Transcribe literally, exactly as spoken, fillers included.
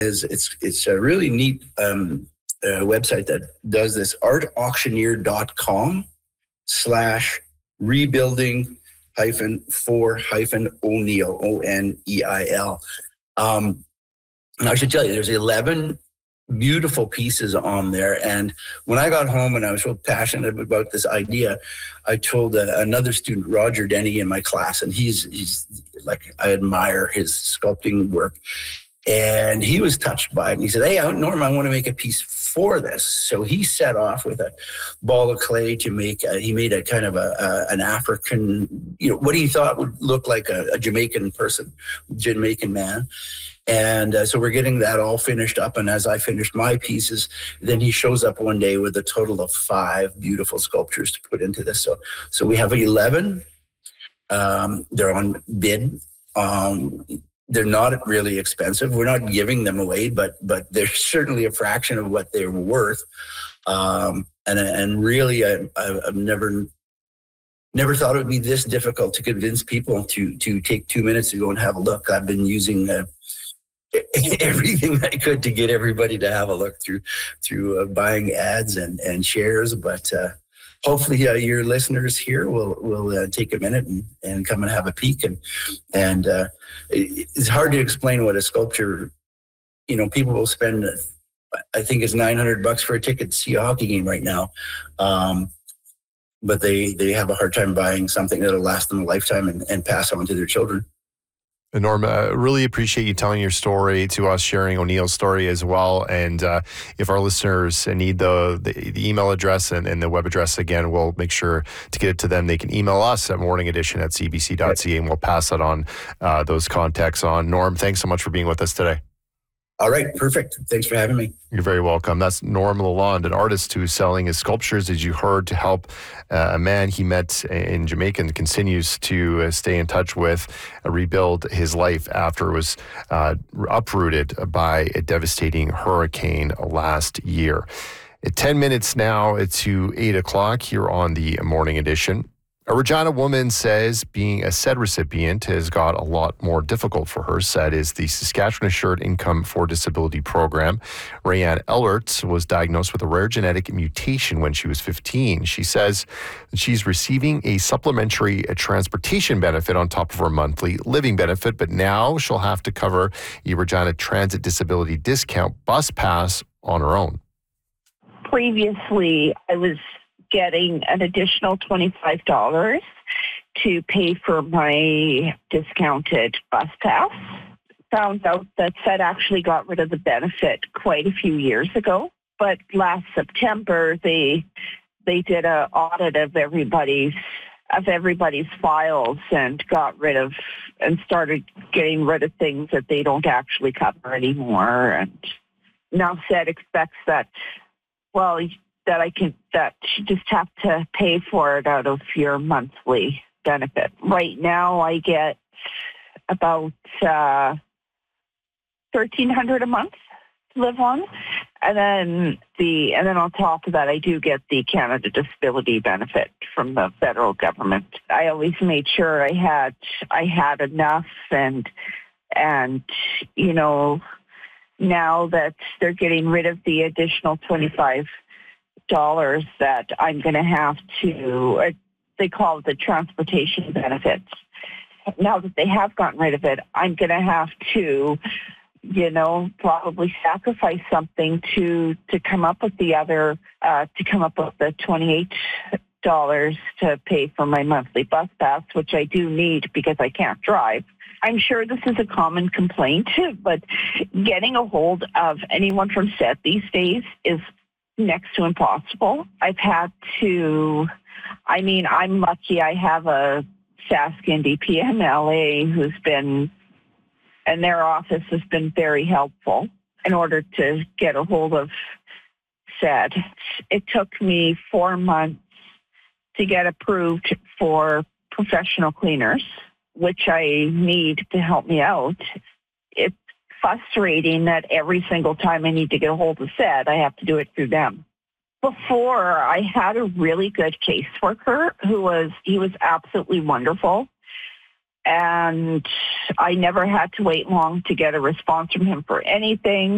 is it's it's a really neat um, uh, website that does this, artauctioneer.com slash rebuilding hyphen for hyphen O'Neil, O N E I L. Um, and I should tell you, there's eleven beautiful pieces on there. And when I got home and I was so passionate about this idea, I told uh, another student, Roger Denny, in my class, and he's, he's like, I admire his sculpting work. And he was touched by it. And he said, hey, Norm, I want to make a piece for this. So he set off with a ball of clay to make, a, he made a kind of a, a an African, you know, what he thought would look like a, a Jamaican person, Jamaican man. And uh, so we're getting that all finished up. And as I finished my pieces, then he shows up one day with a total of five beautiful sculptures to put into this. So, so we have eleven. Um, they're on bid. Um, they're not really expensive. We're not giving them away, but but they're certainly a fraction of what they're worth. Um, and and really, I, I've never never thought it would be this difficult to convince people to to take two minutes to go and have a look. I've been using uh, everything I could to get everybody to have a look through through uh, buying ads and and shares, but uh, hopefully uh, your listeners here will will uh, take a minute and, and come and have a peek. And and uh, it, it's hard to explain what a sculpture. You know, people will spend, I think it's nine hundred bucks for a ticket to see a hockey game right now, um, but they they have a hard time buying something that'll last them a lifetime and, and pass on to their children. And Norm, I really appreciate you telling your story to us, sharing O'Neil's story as well. And uh, if our listeners need the, the, the email address and, and the web address again, we'll make sure to get it to them. They can email us at morning edition at c b c dot c a, and we'll pass that on, uh, those contacts on. Norm, thanks so much for being with us today. All right, perfect. Thanks for having me. You're very welcome. That's Norm Lalonde, an artist who's selling his sculptures, as you heard, to help uh, a man he met in Jamaica and continues to uh, stay in touch with, uh, rebuild his life after it was uh, uprooted by a devastating hurricane last year. At ten minutes now to eight o'clock here on the Morning Edition. A Regina woman says being a S E D recipient has got a lot more difficult for her. S E D is the Saskatchewan Assured Income for Disability Program. Rayanne Ellert was diagnosed with a rare genetic mutation when she was fifteen. She says that she's receiving a supplementary transportation benefit on top of her monthly living benefit, but now she'll have to cover a Regina Transit Disability Discount bus pass on her own. Previously, I was getting an additional twenty-five dollars to pay for my discounted bus pass. Found out that S E D actually got rid of the benefit quite a few years ago, but last September they they did an audit of everybody's of everybody's files and got rid of and started getting rid of things that they don't actually cover anymore. And now S E D expects that, well, that I can, that you just have to pay for it out of your monthly benefit. Right now I get about uh, thirteen hundred dollars a month to live on. And then the, and then on top of that, I do get the Canada Disability benefit from the federal government. I always made sure I had, I had enough, and, and, you know, now that they're getting rid of the additional twenty-five dollars that I'm going to have to, uh, they call it the transportation benefits. Now that they have gotten rid of it, I'm going to have to, you know, probably sacrifice something to, to come up with the other, uh, to come up with the twenty-eight dollars to pay for my monthly bus pass, which I do need because I can't drive. I'm sure this is a common complaint, but getting a hold of anyone from S E D these days is next to impossible. I've had to, I mean, I'm lucky I have a Sask D P M L A who's been, and their office has been very helpful in order to get a hold of S E D. It took me four months to get approved for professional cleaners, which I need to help me out. It's frustrating that every single time I need to get a hold of S E D, I have to do it through them. Before, I had a really good caseworker who was, he was absolutely wonderful. And I never had to wait long to get a response from him for anything.